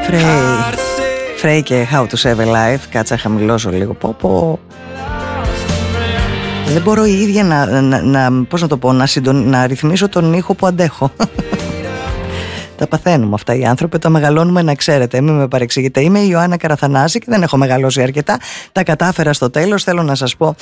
Frey και How to Save a Life. Κάτσα χαμηλώσω λίγο. Δεν μπορώ η ίδια πώς να το πω, να ρυθμίσω τον ήχο που αντέχω. Τα παθαίνουμε αυτά οι άνθρωποι, τα μεγαλώνουμε, να ξέρετε. Μην με παρεξηγείτε. Είμαι η Ιωάννα Καραθανάση και δεν έχω μεγαλώσει αρκετά. Τα κατάφερα στο τέλος. Θέλω να σας πω,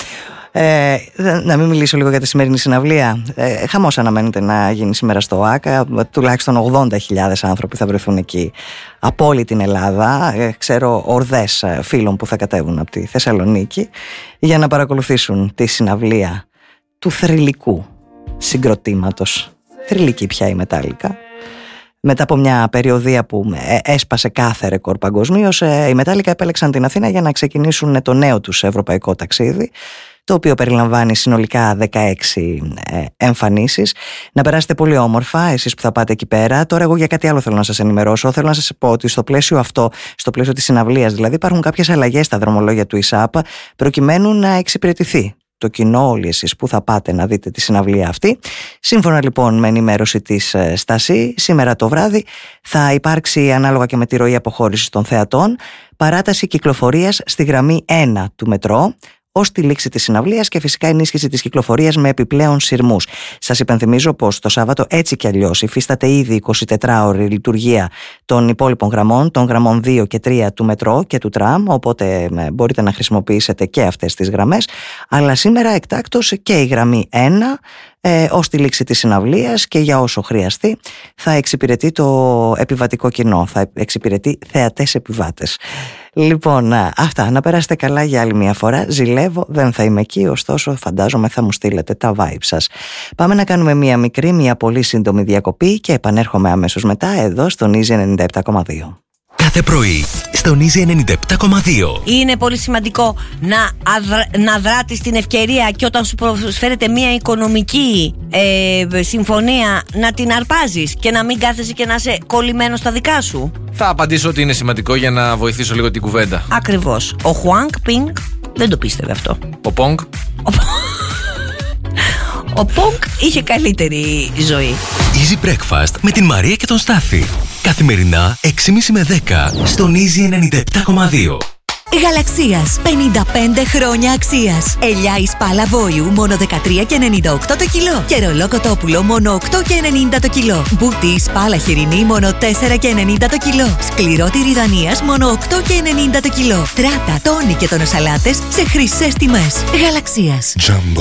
να μην μιλήσω λίγο για τη σημερινή συναυλία. Χαμός αναμένεται να γίνει σήμερα στο ΟΑΚΑ. Τουλάχιστον 80.000 άνθρωποι θα βρεθούν εκεί από όλη την Ελλάδα. Ξέρω ορδές φίλων που θα κατέβουν από τη Θεσσαλονίκη για να παρακολουθήσουν τη συναυλία του θρυλικού συγκροτήματος. Θρυλική πια η Μετάλλικα. Μετά από μια περιοδία που έσπασε κάθε ρεκόρ παγκοσμίως, οι Μετάλλικα επέλεξαν την Αθήνα για να ξεκινήσουν το νέο τους ευρωπαϊκό ταξίδι, το οποίο περιλαμβάνει συνολικά 16 εμφανίσεις. Να περάσετε πολύ όμορφα εσείς που θα πάτε εκεί πέρα. Τώρα εγώ για κάτι άλλο θέλω να σας ενημερώσω. Θέλω να σας πω ότι στο πλαίσιο αυτό, στο πλαίσιο της συναυλίας δηλαδή, υπάρχουν κάποιες αλλαγές στα δρομολόγια του ΙΣΑΠ προκειμένου να εξυπηρετηθεί το κοινό, όλοι εσείς που θα πάτε να δείτε τη συναυλία αυτή. Σύμφωνα λοιπόν με ενημέρωση της Στασή, σήμερα το βράδυ θα υπάρξει, ανάλογα και με τη ροή αποχώρησης των θεατών, παράταση κυκλοφορίας στη γραμμή 1 του μετρό ως τη λήξη της συναυλίας και φυσικά ενίσχυση της κυκλοφορίας με επιπλέον σειρμούς. Σας υπενθυμίζω πως το Σάββατο έτσι κι αλλιώς υφίσταται ήδη 24ωρη λειτουργία των υπόλοιπων γραμμών, των γραμμών 2 και 3 του μετρό και του τραμ, οπότε μπορείτε να χρησιμοποιήσετε και αυτές τις γραμμές, αλλά σήμερα εκτάκτως και η γραμμή 1 ως τη λήξη της συναυλίας και για όσο χρειαστεί θα εξυπηρετεί το επιβατικό κοινό, θα εξυπηρετεί θεατές επιβάτες. Λοιπόν, αυτά, να περάσετε καλά για άλλη μια φορά. Ζηλεύω, δεν θα είμαι εκεί, ωστόσο φαντάζομαι θα μου στείλετε τα vibe σας. Πάμε να κάνουμε μια πολύ σύντομη διακοπή και επανέρχομαι αμέσως μετά εδώ στον Easy 97,2. Κάθε πρωί στον Easy 97,2. Είναι πολύ σημαντικό να δράτεις την ευκαιρία και όταν σου προσφέρεται μια οικονομική συμφωνία να την αρπάζεις και να μην κάθεσαι και να είσαι κολλημένος στα δικά σου. Θα απαντήσω ότι είναι σημαντικό για να βοηθήσω λίγο την κουβέντα. Ακριβώς. Ο Χουάνκ Πινγκ δεν το πίστευε αυτό. Ο Πονγκ. Ο Πονγκ είχε καλύτερη ζωή. Easy Breakfast με την Μαρία και τον Στάθη. Καθημερινά 6.30 με 10 στον Easy 97,2. Γαλαξίας, 55 χρόνια αξίας. Ελιά εις πάλα βόηου μόνο 13,98 το κιλό. Και ρολό κοτόπουλο μόνο 8,90 το κιλό. Μπούτι εις πάλα χοιρινή μόνο 4,90 το κιλό. Σκληρό τυρί Δανίας μόνο 8,90 το κιλό. Τράτα, τόνι και τονοσαλάτες σε χρυσές τιμές. Γαλαξίας. Jumbo.